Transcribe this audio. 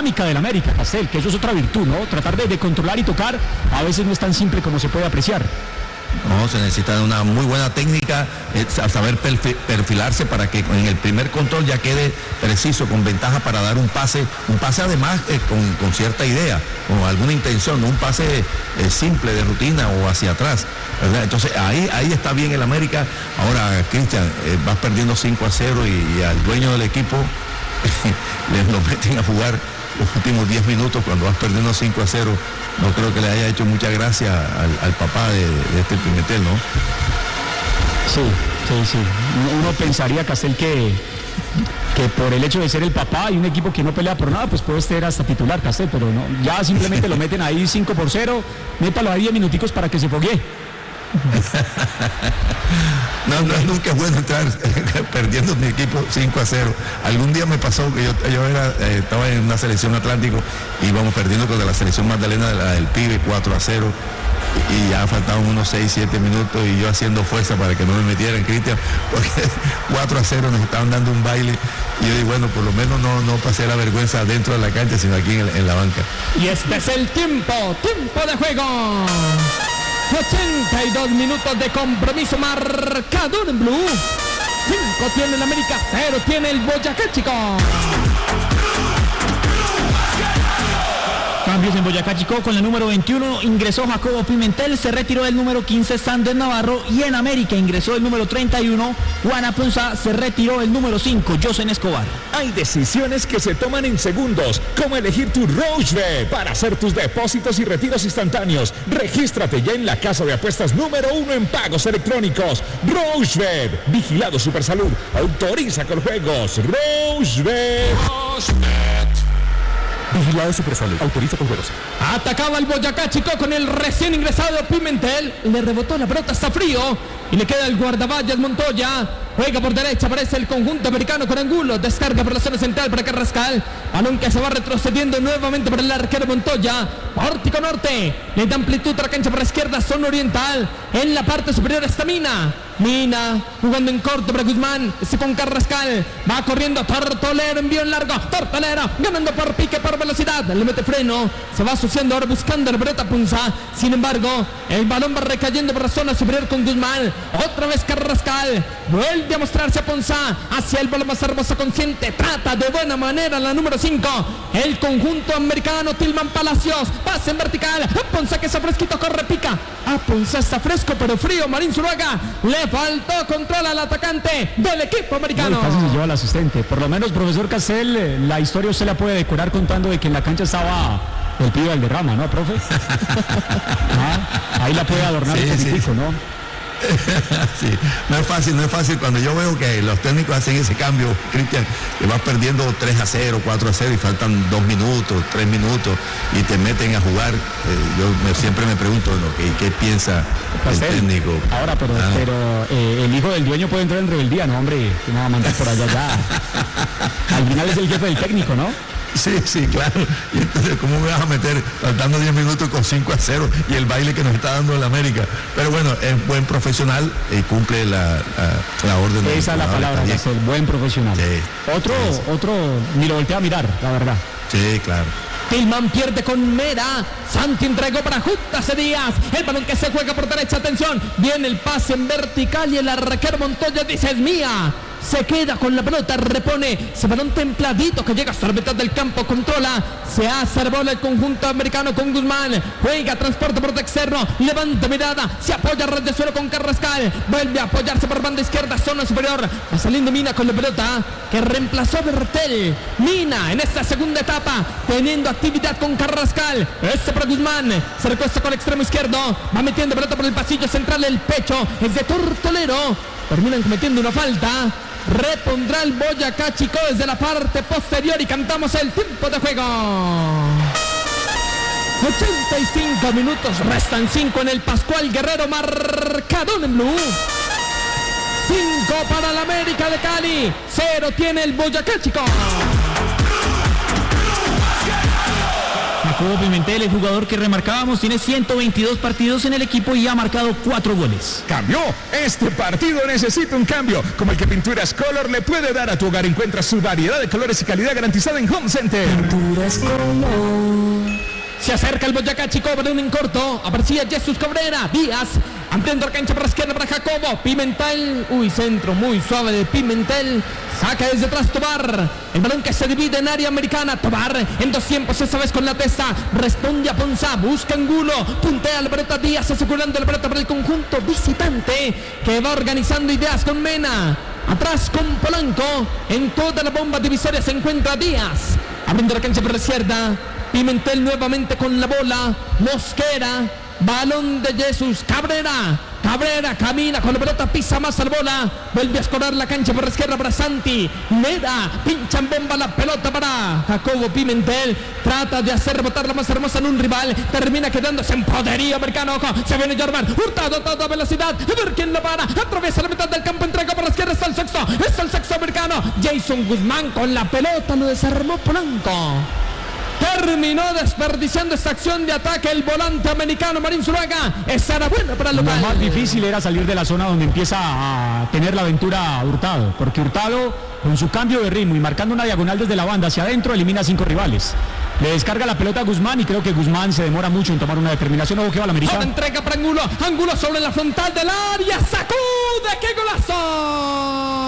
dinámica del América, Castel, que eso es otra virtud, ¿no? Tratar de controlar y tocar a veces no es tan simple como se puede apreciar. No, se necesita una muy buena técnica, saber perfilarse para que en el primer control ya quede preciso, con ventaja para dar un pase además con cierta idea, con alguna intención, no un pase simple de rutina o hacia atrás, ¿verdad? Entonces ahí está bien el América. Ahora, Cristian, vas perdiendo 5-0 y al dueño del equipo les lo meten a jugar los últimos 10 minutos cuando vas perdiendo 5-0. No creo que le haya hecho mucha gracia al papá de este Pimentel, ¿no? Sí. Uno pensaría, Castel, que por el hecho de ser el papá y un equipo que no pelea por nada, pues puede ser hasta titular, Castel, pero no, ya simplemente lo meten ahí 5-0, métalo ahí 10 minuticos para que se foguee. No, nunca es bueno entrar perdiendo mi equipo 5-0. Algún día me pasó que yo estaba en una selección Atlántico y íbamos perdiendo contra la selección Magdalena del Pibe 4-0 y ya faltaban unos 6-7 minutos y yo haciendo fuerza para que no me metieran, Cristian, porque 4-0 nos estaban dando un baile y yo digo, bueno, por lo menos no pasé la vergüenza dentro de la cancha, sino aquí en la banca. Y este es el tiempo de juego. 82 minutos de compromiso, marcador en blue. 5 tiene el América, 0 tiene el Boyacá Chico. Cambios en Boyacá Chico. Con el número 21 ingresó Jacobo Pimentel, se retiró el número 15 Sander Navarro, y en América ingresó el número 31 Juana Ponza, se retiró el número 5 Josen Escobar. Hay decisiones que se toman en segundos, como elegir tu RoachBet para hacer tus depósitos y retiros instantáneos. Regístrate ya en la casa de apuestas número 1 en pagos electrónicos. RoachBet, vigilado Supersalud, autoriza con juegos. RoachBet. Vigilado Supersalud, autoriza con juegos. Atacaba el Boyacá Chico con el recién ingresado Pimentel. Le rebotó la pelota, está frío. Y le queda el guardaballas Montoya. Juega por derecha, aparece el conjunto americano con Angulo. Descarga por la zona central para Carrascal. Balón que se va retrocediendo nuevamente por el arquero Montoya. Pórtico norte. Le da amplitud a la cancha por la izquierda, zona oriental. En la parte superior está Mina jugando en corto para Guzmán. Con Carrascal. Va corriendo Tortolero, envío en largo. Tortolero ganando por pique, por velocidad. Le mete freno. Se va asociando ahora buscando la pelota Ponza. Sin embargo, el balón va recayendo por la zona superior con Guzmán. Otra vez Carrascal. Vuelve a mostrarse a Ponza. Hacia el balón más hermoso, consciente. Trata de buena manera la número 5. El conjunto americano, Tilman Palacios. Pase en vertical. A Ponza que está fresquito, corre, pica. A Ponza está fresco pero frío. Marín Zuluaga. Le faltó control al atacante del equipo americano. Casi se lleva al asistente. Por lo menos, profesor Castel, la historia usted la puede decorar contando de que en la cancha estaba el pibe Valderrama, ¿no, profe? Ahí la puede adornar un poquitico, ¿no? Sí, no es fácil cuando yo veo que los técnicos hacen ese cambio, Cristian, que vas perdiendo 3-0, 4-0 y faltan 2 minutos, 3 minutos y te meten a jugar. Siempre me pregunto, ¿no? ¿Qué piensa el técnico? Ahora, pero el hijo del dueño puede entrar en rebeldía, ¿no, hombre? Que me va a mandar por allá ya. Al final es el jefe del técnico, ¿no? Sí, claro. Y entonces, ¿cómo me vas a meter faltando 10 minutos con 5-0 y el baile que nos está dando el América? Pero bueno, es buen profesional y cumple la orden. Esa es la palabra, es el buen profesional. Sí. Otro, ni lo voltea a mirar, la verdad. Sí, claro. Tilman pierde con Mera. Santi entregó para Jutas Díaz. El balón que se juega por derecha. Atención. Viene el pase en vertical y el arquero Montoya dice: es mía. Se queda con la pelota, repone ese balón templadito que llega hasta la mitad del campo, controla, se hace bola el conjunto americano con Guzmán, juega, transporte por externo, levanta mirada, se apoya red de suelo con Carrascal, vuelve a apoyarse por banda izquierda, zona superior, va saliendo Mina con la pelota que reemplazó a Bertel. Mina en esta segunda etapa teniendo actividad con Carrascal, este para Guzmán, se recuesta con el extremo izquierdo, va metiendo pelota por el pasillo central, el pecho es de Tortolero, terminan cometiendo una falta. Repondrá el Boyacá Chico desde la parte posterior y cantamos el tiempo de juego. 85 minutos, restan 5 en el Pascual Guerrero, marcador en blue. 5 para la América de Cali, 0 tiene el Boyacá Chico. Jacobo Pimentel, el jugador que remarcábamos, tiene 122 partidos en el equipo y ha marcado 4 goles. Cambió. Este partido necesita un cambio, como el que Pinturas Color le puede dar a tu hogar. Encuentra su variedad de colores y calidad garantizada en Home Center. Pinturas Color. Se acerca el Boyacá Chico, balón en corto. Aparecía Jesús Cabrera. Díaz ampliando la cancha para la izquierda para Jacobo. Pimentel. Uy, centro muy suave de Pimentel. Saca desde atrás Tobar. El balón que se divide en área americana. Tobar en 2 tiempos, esa vez con la testa. Responde a Ponzá. Busca Angulo. Puntea la pelota Díaz, asegurando la pelota para el conjunto visitante, que va organizando ideas con Mena. Atrás con Polanco. En toda la bomba divisoria se encuentra Díaz. Abriendo la cancha por la izquierda. Pimentel nuevamente con la bola. Mosquera. Balón de Jesús Cabrera. Cabrera camina con la pelota, pisa más a la bola. Vuelve a escorar la cancha por la izquierda para Santi. Meda pincha en bomba la pelota para Jacobo Pimentel. Trata de hacer rebotar la más hermosa en un rival. Termina quedándose en poderío americano. Ojo, se viene Jordan. Hurtado a toda velocidad. A ver quién lo para. Atraviesa la mitad del campo. Entrega por la izquierda. Está el sexto. Es el sexto americano. Jason Guzmán con la pelota. Lo desarmó Polanco. Terminó desperdiciando esta acción de ataque el volante americano Marín Zuluaga. Esa era buena para el local. Lo más difícil era salir de la zona donde empieza a tener la aventura Hurtado, porque Hurtado, con su cambio de ritmo y marcando una diagonal desde la banda hacia adentro, elimina a 5 rivales. Le descarga la pelota a Guzmán y creo que Guzmán se demora mucho en tomar una determinación. Ojo que va la América. Ahora entrega para Angulo. Angulo sobre la frontal del área. ¡Sacude! ¡Qué golazo!